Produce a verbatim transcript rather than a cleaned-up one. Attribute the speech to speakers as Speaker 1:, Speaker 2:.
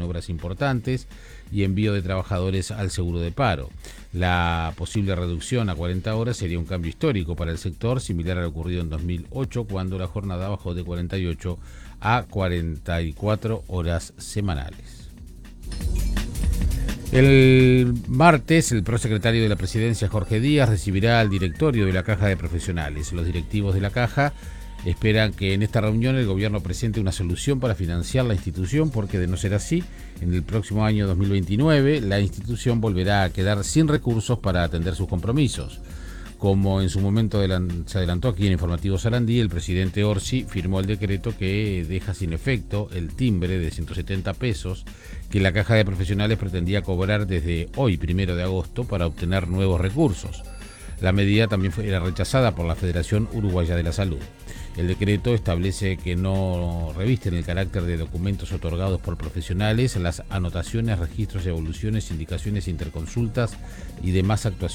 Speaker 1: obras importantes y envío de trabajadores al seguro de paro. La posible reducción a cuarenta horas sería un cambio histórico para el sector, similar a lo ocurrido en dos mil ocho, cuando la jornada bajó de cuarenta y ocho a cuarenta y cuatro horas semanales. El martes, el prosecretario de la Presidencia, Jorge Díaz, recibirá al directorio de la Caja de Profesionales. Los directivos de la Caja esperan que en esta reunión el gobierno presente una solución para financiar la institución, porque de no ser así, en el próximo año dos mil veintinueve, la institución volverá a quedar sin recursos para atender sus compromisos. Como en su momento se adelantó aquí en Informativo Sarandí, el presidente Orsi firmó el decreto que deja sin efecto el timbre de ciento setenta pesos que la Caja de Profesionales pretendía cobrar desde hoy, primero de agosto, para obtener nuevos recursos. La medida también fue, era rechazada por la Federación Uruguaya de la Salud. El decreto establece que no revisten el carácter de documentos otorgados por profesionales las anotaciones, registros, evoluciones, indicaciones, interconsultas y demás actuaciones